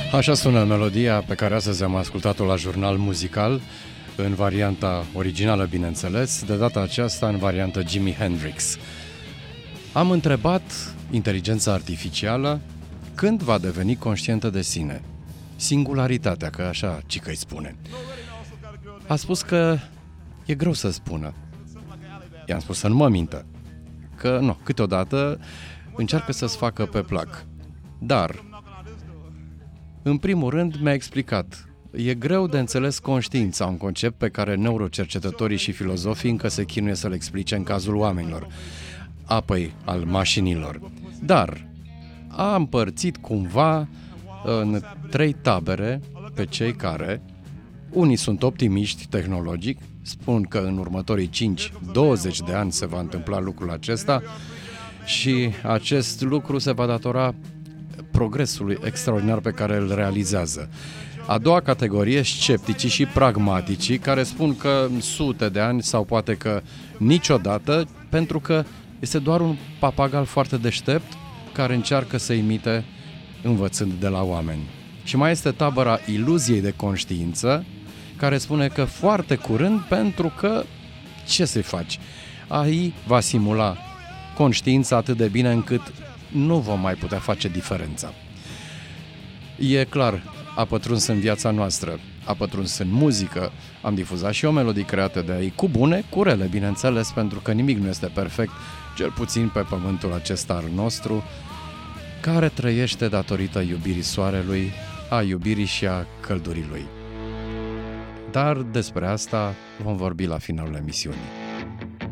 Așa sună melodia pe care astăzi am ascultat-o la Jurnal Muzical, în varianta originală, bineînțeles, de data aceasta în variantă Jimi Hendrix. Am întrebat inteligența artificială când va deveni conștientă de sine. Singularitatea, că așa cică îi spune. A spus că e greu să spună. I-am spus să nu mă mintă, că nu, câteodată încearcă să-ți facă pe plac. Dar, în primul rând, mi-a explicat. E greu de înțeles conștiința, un concept pe care neurocercetătorii și filozofii încă se chinuie să-l explice în cazul oamenilor, apoi al mașinilor. Dar a împărțit cumva în 3 tabere pe cei care, unii sunt optimiști tehnologic, spun că în următorii 5-20 de ani se va întâmpla lucrul acesta și acest lucru se va datora progresului extraordinar pe care îl realizează. A doua categorie, scepticii și pragmaticii, care spun că sute de ani sau poate că niciodată, pentru că este doar un papagal foarte deștept care încearcă să imite învățând de la oameni. Și mai este tabăra iluziei de conștiință, care spune că foarte curând, pentru că ce să-i faci? AI va simula conștiința atât de bine încât nu vom mai putea face diferența. E clar, a pătruns în viața noastră, a pătruns în muzică, am difuzat și eu melodii create de AI, cu bune, cu rele, bineînțeles, pentru că nimic nu este perfect, cel puțin pe pământul acesta al nostru, care trăiește datorită iubirii soarelui, a iubirii și a căldurii lui. Dar despre asta vom vorbi la finalul emisiunii.